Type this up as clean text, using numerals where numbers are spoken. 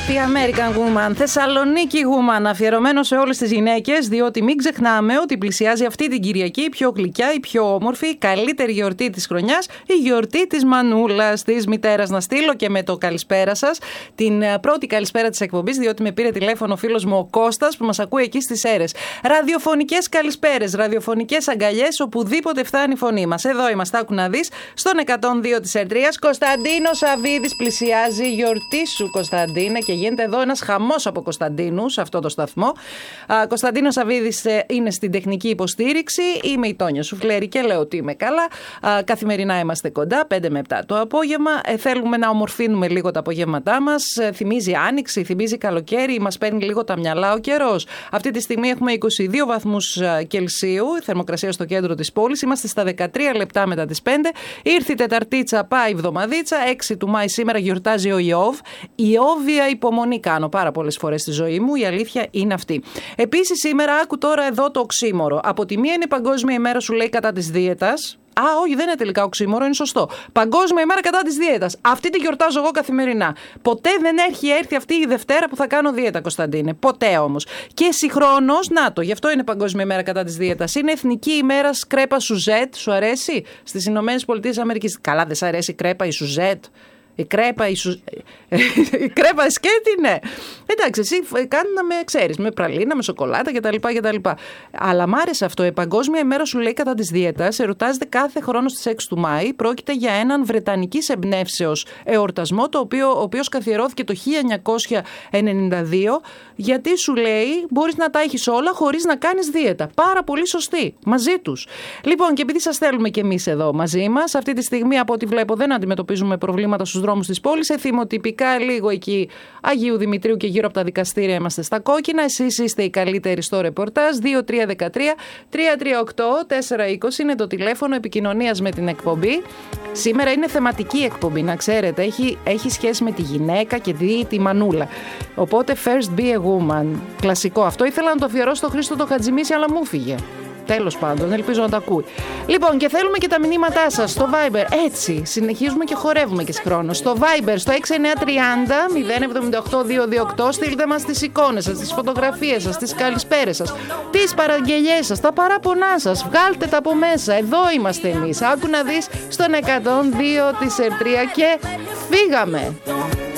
Happy American Woman, Θεσσαλονίκη Woman, αφιερωμένο σε όλες τις γυναίκες, διότι μην ξεχνάμε ότι πλησιάζει αυτή την Κυριακή η πιο γλυκιά, η πιο όμορφη, η καλύτερη γιορτή της χρονιάς, η γιορτή της μανούλας, της μητέρας. Να στείλω και με το καλησπέρα σας, την πρώτη καλησπέρα της εκπομπής, διότι με πήρε τηλέφωνο ο φίλος μου ο Κώστας που μας ακούει εκεί στις Σέρρες. Ραδιοφωνικές καλησπέρες, ραδιοφωνικές αγκαλιές, οπουδήποτε φτάνει η φωνή μας. Εδώ είμαστε, άκου να δεις, στον 102 της Ερτρίας. Κωνσταντίνος Αβίδης, πλησιάζει η γιορτή σου, Κωνσταντίνε, και γίνεται εδώ ένας χαμός από Κωνσταντίνους σε αυτό το σταθμό. Κωνσταντίνος Αβίδης είναι στην τεχνική υποστήριξη. Είμαι η Τόνια Σουφλέρη και λέω ότι είμαι καλά. Καθημερινά είμαστε κοντά, 5 με 7 το απόγευμα. Θέλουμε να ομορφύνουμε λίγο τα απογεύματά μας. Θυμίζει άνοιξη, θυμίζει καλοκαίρι, μας παίρνει λίγο τα μυαλά ο καιρός. Αυτή τη στιγμή έχουμε 22 βαθμούς Κελσίου, θερμοκρασία στο κέντρο της πόλης. Είμαστε στα 13 λεπτά μετά τις 5. Ήρθε η Τεταρτίτσα, πάει η εβδομαδίτσα. 6 του Μάη σήμερα γιορτάζει ο Ιώβ. Ιώβια υπομονή κάνω πάρα πολλές φορές στη ζωή μου. Η αλήθεια είναι αυτή. Επίσης, σήμερα άκου τώρα εδώ το οξύμορο. Από τη μία είναι η Παγκόσμια ημέρα, σου λέει, κατά της δίαιτας. Όχι, δεν είναι τελικά οξύμορο, είναι σωστό. Παγκόσμια ημέρα κατά της δίαιτας. Αυτή τη γιορτάζω εγώ καθημερινά. Ποτέ δεν έχει έρθει αυτή η Δευτέρα που θα κάνω δίαιτα, Κωνσταντίνε. Ποτέ όμως. Και συγχρόνως, να το, γι' αυτό είναι Παγκόσμια ημέρα κατά της δίαιτας. Είναι Εθνική ημέρα κρέπα Σουζέτ. Σου αρέσει? Στις Ηνωμένες Πολιτείες Αμερικής. Καλά, δεν σ' αρέσει η κρέπα η Σουζέτ? Η κρέπα, η κρέπα σκέτη, ναι. Εντάξει, εσύ κάνει να με ξέρεις, με πραλίνα, με σοκολάτα κτλ. Αλλά μ' άρεσε αυτό. Η Παγκόσμια ημέρα, σου λέει, κατά της δίαιτας εορτάζεται κάθε χρόνο στις 6 του Μάη. Πρόκειται για έναν βρετανικής εμπνεύσεως εορτασμό, ο οποίος καθιερώθηκε το 1992, γιατί σου λέει μπορείς να τα έχεις όλα χωρίς να κάνεις δίαιτα. Πάρα πολύ σωστή. Μαζί τους. Λοιπόν, και επειδή σας θέλουμε κι εμείς εδώ μαζί μας, αυτή τη στιγμή από ό,τι βλέπω δεν αντιμετωπίζουμε προβλήματα στους δρόμους της πόλης. Θυμοτυπικά λίγο εκεί Αγίου Δημητρίου και γύρω από τα δικαστήρια είμαστε στα κόκκινα. Εσείς είστε οι καλύτεροι στο ρεπορτάζ. 2313-338-420 είναι το τηλέφωνο επικοινωνίας με την εκπομπή. Σήμερα είναι θεματική εκπομπή, να ξέρετε. Έχει σχέση με τη γυναίκα και τη μανούλα. Οπότε first be a woman. Κλασικό αυτό. Ήθελα να το αφιερώσω στο Χρήστο το Χατζημίση, αλλά μου φύγε. Τέλος πάντων, ελπίζω να τα ακούει. Λοιπόν, και θέλουμε και τα μηνύματά σας στο Viber. Έτσι, συνεχίζουμε και χορεύουμε και συγχρόνως. Στο Viber, στο 6930-078-228, στείλτε μας τις εικόνες σας, τις φωτογραφίες σας, τις καλησπέρες σας, τις παραγγελιές σας, τα παράπονά σας. Βγάλτε τα από μέσα. Εδώ είμαστε εμείς. Άκου να δεις στον 102 της Ερτρία και φύγαμε.